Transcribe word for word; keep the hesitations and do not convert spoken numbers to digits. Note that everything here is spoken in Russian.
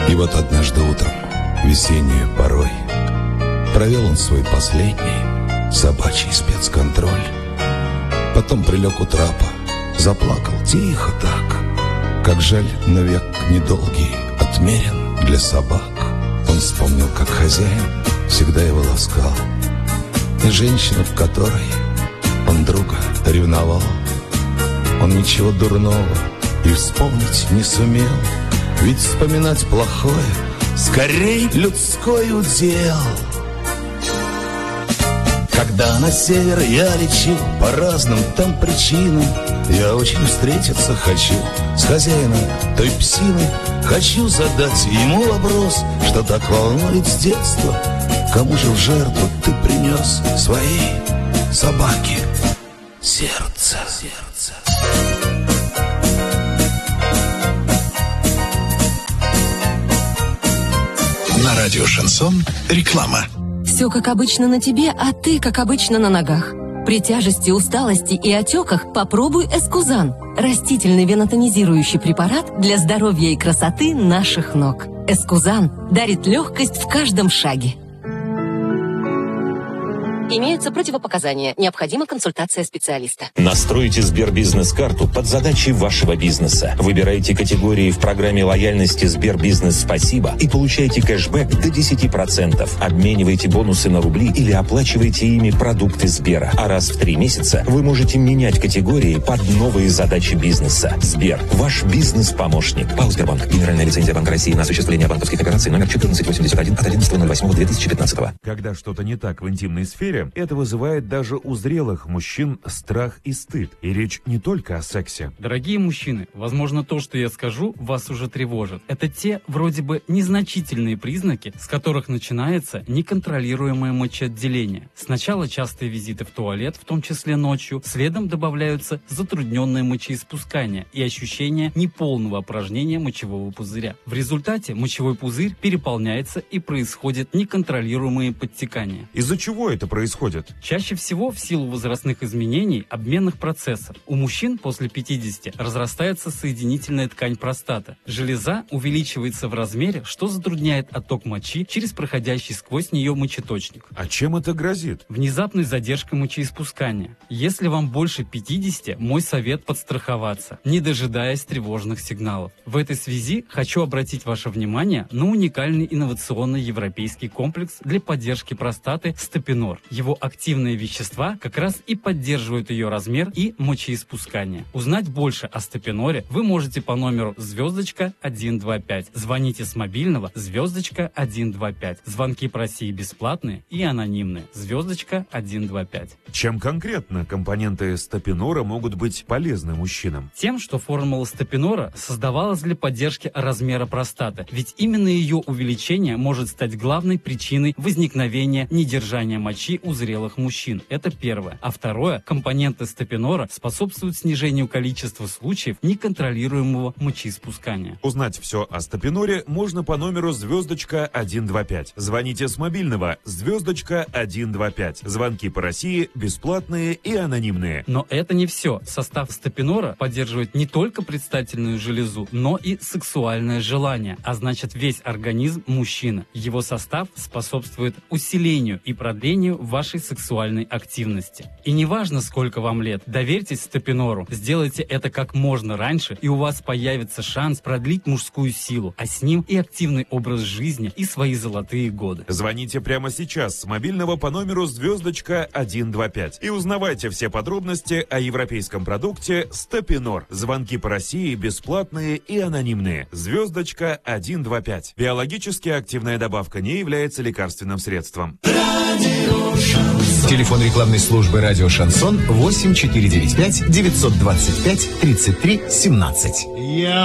И вот однажды утром, весеннюю порой, провел он свой последний собачий спецконтроль. Потом прилег у трапа, заплакал тихо так. Как жаль, но век недолгий отмерен для собак. Он вспомнил, как хозяин всегда его ласкал, и женщину, в которой он друга ревновал. Он ничего дурного и вспомнить не сумел, ведь вспоминать плохое скорей людской удел. Когда на север я лечу по разным там причинам, я очень встретиться хочу с хозяином той псины. Хочу задать ему вопрос, что так волнует с детства: кому же в жертву ты принес своей собаке сердце? Сердце. На радио «Шансон» реклама. Все как обычно на тебе, а ты как обычно на ногах. При тяжести, усталости и отеках попробуй Эскузан. Растительный венотонизирующий препарат для здоровья и красоты наших ног. Эскузан дарит легкость в каждом шаге. Имеются противопоказания. Необходима консультация специалиста. Настройте Сбербизнес-карту под задачи вашего бизнеса. Выбирайте категории в программе лояльности Сбербизнес Спасибо и получайте кэшбэк до десять процентов. Обменивайте бонусы на рубли или оплачивайте ими продукты Сбера. А раз в три месяца вы можете менять категории под новые задачи бизнеса. Сбер. Ваш бизнес-помощник. ПАО «Сбербанк». Генеральная лицензия Банка России на осуществление банковских операций номер четырнадцать восемьдесят один от одиннадцатого ноль восьмого две тысячи пятнадцатого. Когда что-то не так в интимной сфере, это вызывает даже у зрелых мужчин страх и стыд. И речь не только о сексе. Дорогие мужчины, возможно, то, что я скажу, вас уже тревожит. Это те, вроде бы, незначительные признаки, с которых начинается неконтролируемое мочеотделение. Сначала частые визиты в туалет, в том числе ночью, следом добавляются затрудненное мочеиспускание и ощущение неполного опорожнения мочевого пузыря. В результате мочевой пузырь переполняется и происходит неконтролируемые подтекания. Из-за чего это происходит? Происходит. Чаще всего в силу возрастных изменений обменных процессов. У мужчин после пятидесяти разрастается соединительная ткань простаты. Железа увеличивается в размере, что затрудняет отток мочи через проходящий сквозь нее мочеточник. А чем это грозит? Внезапной задержкой мочеиспускания. Если вам больше пятидесяти, мой совет подстраховаться, не дожидаясь тревожных сигналов. В этой связи хочу обратить ваше внимание на уникальный инновационный европейский комплекс для поддержки простаты Степинор. Его активные вещества как раз и поддерживают ее размер и мочеиспускание. Узнать больше о Степиноре вы можете по номеру звездочка один два пять. Звоните с мобильного звездочка один два пять. Звонки по России бесплатные и анонимные. Звездочка один два пять. Чем конкретно компоненты Степинора могут быть полезны мужчинам? Тем, что формула Степинора создавалась для поддержки размера простаты. Ведь именно ее увеличение может стать главной причиной возникновения недержания мочи у зрелых мужчин. Это первое. А второе, компоненты Степинора способствуют снижению количества случаев неконтролируемого мочеиспускания. Узнать все о Степиноре можно по номеру звездочка один два пять. Звоните с мобильного звездочка один два пять. Звонки по России бесплатные и анонимные. Но это не все. Состав Степинора поддерживает не только предстательную железу, но и сексуальное желание, а значит весь организм мужчины. Его состав способствует усилению и продлению вашей сексуальной активности. И неважно, сколько вам лет, доверьтесь Степинору, сделайте это как можно раньше, и у вас появится шанс продлить мужскую силу, а с ним и активный образ жизни, и свои золотые годы. Звоните прямо сейчас с мобильного по номеру звездочка один два пять и узнавайте все подробности о европейском продукте Степинор. Звонки по России бесплатные и анонимные. Звездочка один два пять. Биологически активная добавка не является лекарственным средством. Телефон рекламной службы «Радио Шансон» восемь четыре девять пять девятьсот двадцать пять тридцать три семнадцать.